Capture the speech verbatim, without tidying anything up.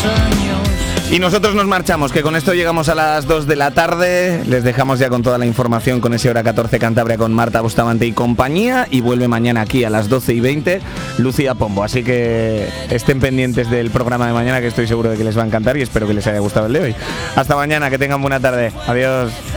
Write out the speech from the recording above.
Y nosotros nos marchamos, que con esto llegamos a las dos de la tarde. Les dejamos ya con toda la información con ese Hora catorce Cantabria con Marta Bustamante y compañía. Y vuelve mañana aquí a las doce y veinte Lucía Pombo. Así que estén pendientes del programa de mañana, que estoy seguro de que les va a encantar y espero que les haya gustado el de hoy. Hasta mañana, que tengan buena tarde. Adiós.